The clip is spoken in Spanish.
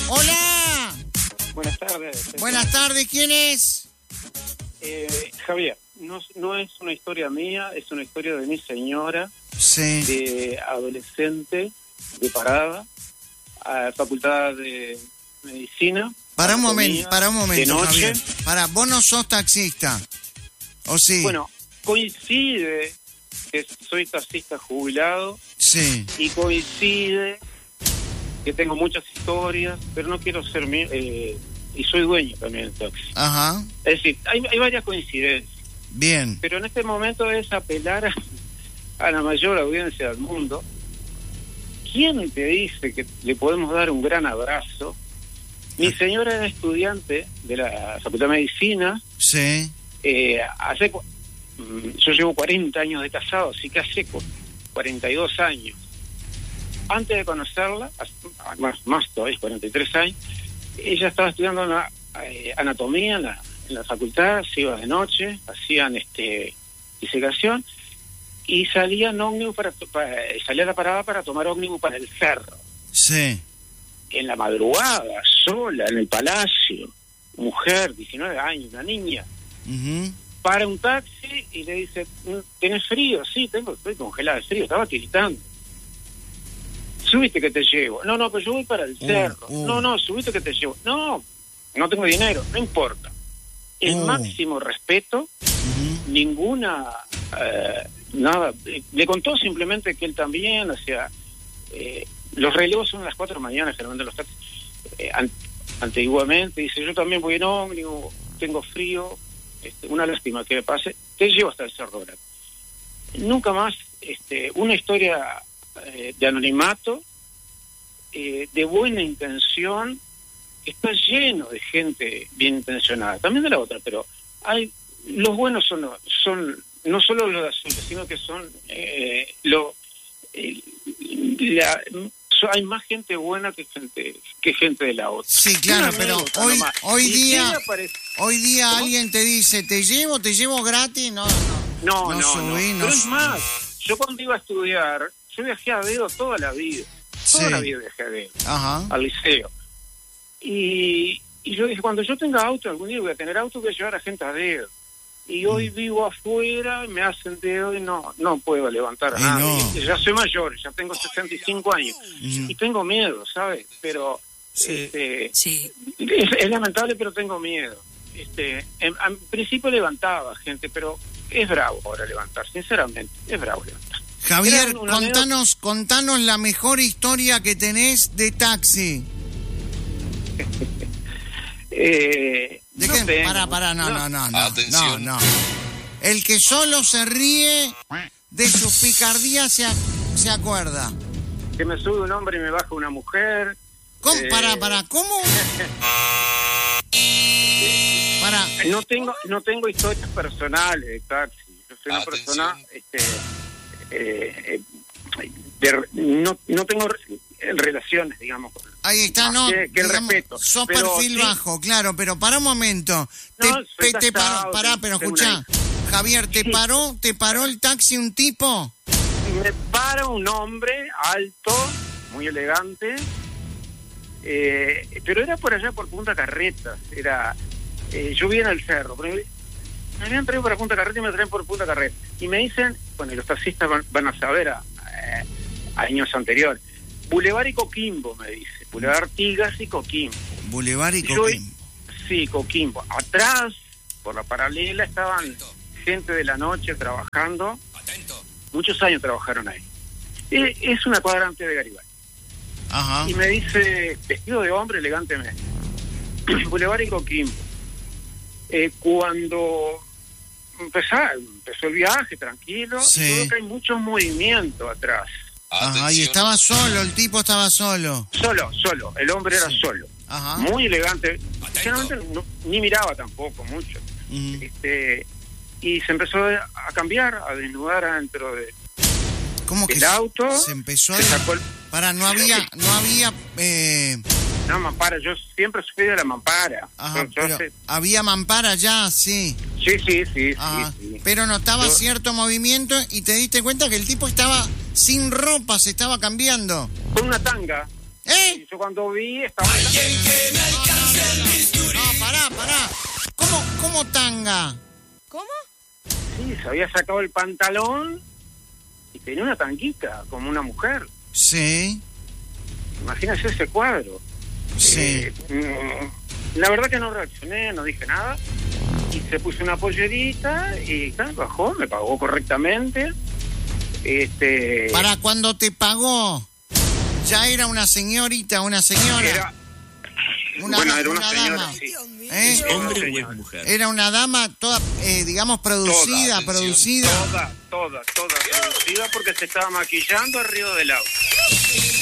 Hola. Buenas tardes. Buenas tardes, ¿quién es? Javier, no es una historia mía, es una historia de mi señora, Sí. de adolescente, de parada, a Facultad de Medicina. Para un momento, de noche. Javier. Vos no sos taxista, ¿o sí? Bueno, coincide que soy taxista jubilado Sí. y coincide que tengo muchas historias, pero no quiero ser mío, y soy dueño también del taxi. Ajá. Es decir, hay varias coincidencias. Bien. Pero en este momento es apelar a la mayor audiencia del mundo. ¿Quién te dice que le podemos dar un gran abrazo? Mi señora era estudiante de la Facultad de Medicina. Sí. Yo llevo 40 años de casado, así que hace 42 años. Antes de conocerla, más todavía, 43 años, ella estaba estudiando anatomía en la facultad, se iba de noche, hacían disecación y salía en ómnibus salía a la parada para tomar ómnibus para el cerro. Sí. En la madrugada, sola, en el palacio, mujer, 19 años, una niña, para un taxi y le dice, ¿tenés frío? Sí, estoy congelada de frío, estaba tiritando. Subiste que te llevo. No, pero yo voy para el cerro. No, subiste que te llevo. No tengo dinero, no importa. El máximo respeto, ninguna, nada. Le contó simplemente que él también hacía, los relevos son a las 4 de la mañana, generalmente los taxis, antiguamente, dice, yo también voy en ómnibus, tengo frío, una lástima que me pase, te llevo hasta el Cerro Grande. Nunca más, una historia de anonimato, de buena intención, está lleno de gente bien intencionada, también de la otra, pero los buenos son no solo los de azul, sino que son hay más gente buena que gente de la otra. Sí, claro, pero hoy día alguien te dice, te llevo gratis, no. Pero es más, yo cuando iba a estudiar, yo viajé a dedo toda la vida. Toda la vida viajé a dedo. Ajá. Al liceo. Y yo dije, cuando yo tenga auto, algún día voy a tener auto, voy a llevar a gente a dedo. Y hoy vivo afuera, me hacen dedo y no puedo levantar a nadie. Ya soy mayor, ya tengo 65 años. Y tengo miedo, ¿sabes? Pero es lamentable, pero tengo miedo. Al principio levantaba gente, pero es bravo ahora levantar, sinceramente, es bravo levantar. Javier, contanos la mejor historia que tenés de taxi. No. El que solo se ríe de sus picardías se acuerda. Que me sube un hombre y me baja una mujer. ¿Cómo? ¿Cómo? No tengo historias personales de taxi. Yo soy una persona no tengo relaciones, digamos. Ahí está, que el respeto. Sos perfil bajo, claro, pero para un momento. Te paró, pero escuchá, Javier, ¿te paró el taxi un tipo? Me para un hombre alto, muy elegante, pero era por allá por Punta Carretas. Yo vivía en el cerro, pero me habían traído para Punta Carretas y me traen por Punta Carretas. Y me dicen, bueno, y los taxistas van a saber a años anteriores, Boulevard y Coquimbo, me dice. Boulevard Artigas y Coquimbo. Boulevard y Coquimbo. Sí, Coquimbo. Atrás, por la paralela, estaban gente de la noche trabajando. Muchos años trabajaron ahí. Es una cuadra antes de Garibay. Ajá. Y me dice, vestido de hombre elegantemente, Boulevard y Coquimbo. Cuando empezó el viaje, tranquilo, creo que hay mucho movimiento atrás. Ajá, y estaba solo, el tipo estaba solo. Solo, el hombre era solo. Ajá. Muy elegante. Generalmente ni miraba tampoco mucho. Y se empezó a cambiar, a desnudar adentro del auto. Se empezó sacó no había no, mampara, yo siempre fui de la mampara. Ajá, pero había mampara ya, sí. Sí. Pero notaba cierto movimiento y te diste cuenta que el tipo estaba sin ropa, se estaba cambiando. Con una tanga. Y yo cuando vi, estaba... No, pará. ¿Cómo tanga? ¿Cómo? Sí, se había sacado el pantalón y tenía una tanguita, como una mujer. Sí. Imagínese ese cuadro. Sí. La verdad que no reaccioné, no dije nada. Y se puso una pollerita y claro, bajó, me pagó correctamente. Para cuando te pagó, ya era una señorita, una señora. Era una señora, dama. sí. ¿Hombre o es mujer? Era una dama toda, digamos, producida. Toda producida porque se estaba maquillando arriba del auto.